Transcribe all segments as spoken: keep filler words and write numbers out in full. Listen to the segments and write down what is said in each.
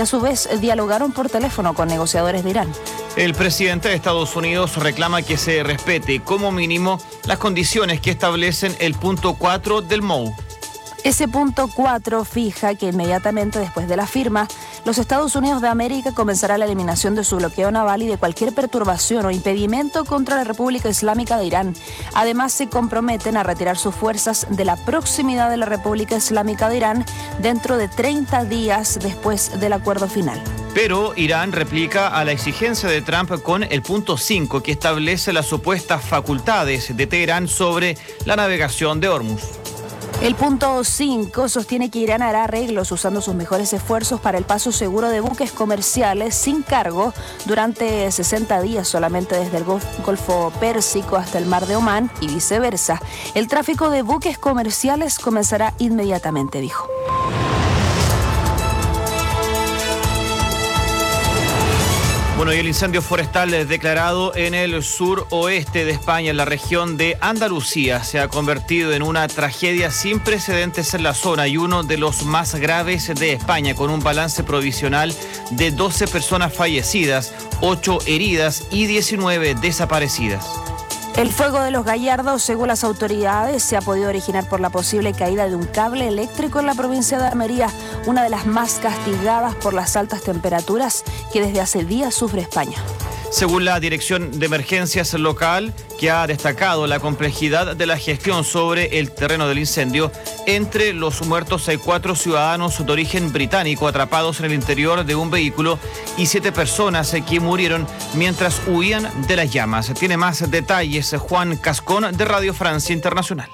que a su vez dialogaron por teléfono con negociadores de Irán. El presidente de Estados Unidos reclama que se respete como mínimo las condiciones que establecen el punto cuatro del M O U. Ese punto cuatro fija que inmediatamente después de la firma, los Estados Unidos de América comenzará la eliminación de su bloqueo naval y de cualquier perturbación o impedimento contra la República Islámica de Irán. Además, se comprometen a retirar sus fuerzas de la proximidad de la República Islámica de Irán dentro de treinta días después del acuerdo final. Pero Irán replica a la exigencia de Trump con el punto cinco, que establece las supuestas facultades de Teherán sobre la navegación de Hormuz. El punto cinco sostiene que Irán hará arreglos usando sus mejores esfuerzos para el paso seguro de buques comerciales sin cargo durante sesenta días solamente desde el Golfo Pérsico hasta el Mar de Omán y viceversa. El tráfico de buques comerciales comenzará inmediatamente, dijo. Bueno, y el incendio forestal declarado en el suroeste de España, en la región de Andalucía, se ha convertido en una tragedia sin precedentes en la zona y uno de los más graves de España, con un balance provisional de doce personas fallecidas, ocho heridas y diecinueve desaparecidas. El fuego de los Gallardos, según las autoridades, se ha podido originar por la posible caída de un cable eléctrico en la provincia de Almería, una de las más castigadas por las altas temperaturas que desde hace días sufre España. Según la Dirección de Emergencias local, que ha destacado la complejidad de la gestión sobre el terreno del incendio, entre los muertos hay cuatro ciudadanos de origen británico atrapados en el interior de un vehículo y siete personas que murieron mientras huían de las llamas. Tiene más detalles Juan Cascón de Radio Francia Internacional.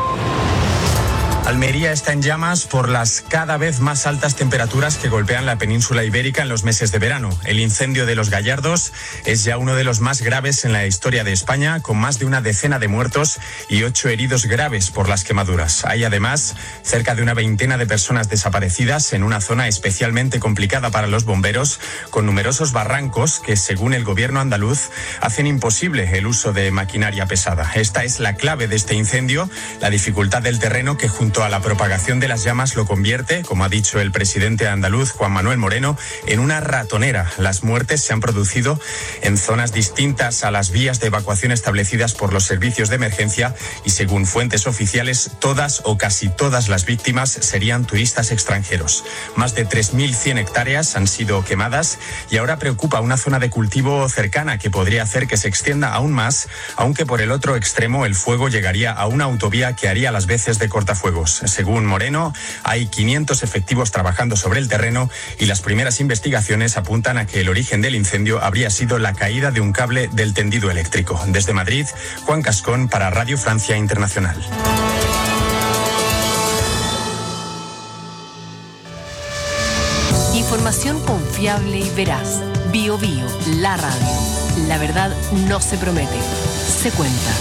Almería está en llamas por las cada vez más altas temperaturas que golpean la península ibérica en los meses de verano. El incendio de los Gallardos es ya uno de los más graves en la historia de España, con más de una decena de muertos y ocho heridos graves por las quemaduras. Hay además cerca de una veintena de personas desaparecidas en una zona especialmente complicada para los bomberos, con numerosos barrancos que, según el gobierno andaluz, hacen imposible el uso de maquinaria pesada. Esta es la clave de este incendio, la dificultad del terreno que junto a la propagación de las llamas lo convierte, como ha dicho el presidente andaluz Juan Manuel Moreno, en una ratonera. Las muertes se han producido en zonas distintas a las vías de evacuación establecidas por los servicios de emergencia y, según fuentes oficiales, todas o casi todas las víctimas serían turistas extranjeros. Más de tres mil cien hectáreas han sido quemadas y ahora preocupa una zona de cultivo cercana que podría hacer que se extienda aún más, aunque por el otro extremo el fuego llegaría a una autovía que haría las veces de cortafuegos. Según Moreno, hay quinientos efectivos trabajando sobre el terreno y las primeras investigaciones apuntan a que el origen del incendio habría sido la caída de un cable del tendido eléctrico. Desde Madrid, Juan Cascón para Radio Francia Internacional. Información confiable y veraz. Bio Bio, la radio. La verdad no se promete, se cuenta.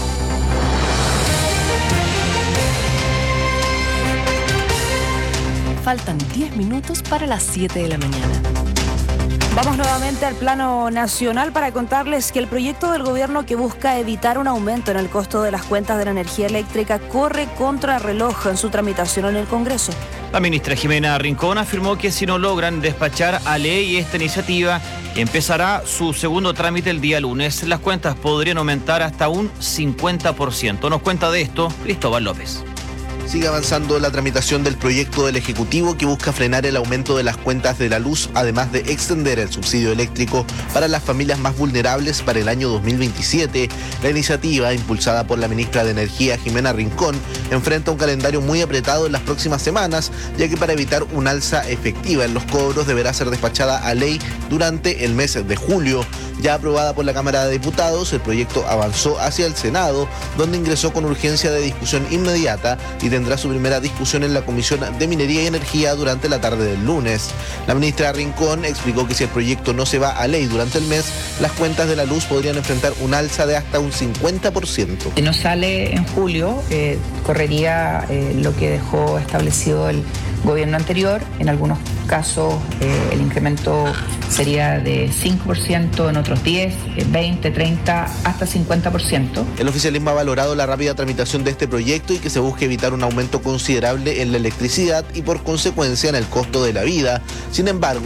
Faltan diez minutos para las siete de la mañana. Vamos nuevamente al plano nacional para contarles que el proyecto del gobierno que busca evitar un aumento en el costo de las cuentas de la energía eléctrica corre contra reloj en su tramitación en el Congreso. La ministra Jimena Rincón afirmó que si no logran despachar a ley esta iniciativa, empezará su segundo trámite el día lunes. Las cuentas podrían aumentar hasta un cincuenta por ciento. Nos cuenta de esto Cristóbal López. Sigue avanzando la tramitación del proyecto del Ejecutivo que busca frenar el aumento de las cuentas de la luz, además de extender el subsidio eléctrico para las familias más vulnerables para el año dos mil veintisiete. La iniciativa, impulsada por la ministra de Energía, Jimena Rincón, enfrenta un calendario muy apretado en las próximas semanas, ya que para evitar un alza efectiva en los cobros deberá ser despachada a ley durante el mes de julio. Ya aprobada por la Cámara de Diputados, el proyecto avanzó hacia el Senado, donde ingresó con urgencia de discusión inmediata y tendrá su primera discusión en la Comisión de Minería y Energía durante la tarde del lunes. La ministra Rincón explicó que si el proyecto no se va a ley durante el mes, las cuentas de la luz podrían enfrentar un alza de hasta un cincuenta por ciento. Si no sale en julio, eh, correría eh, lo que dejó establecido el gobierno anterior. En algunos casos eh, el incremento sería de cinco por ciento, en otros diez, veinte, treinta, hasta cincuenta por ciento. El oficialismo ha valorado la rápida tramitación de este proyecto y que se busque evitar un aumento considerable en la electricidad y por consecuencia en el costo de la vida. Sin embargo,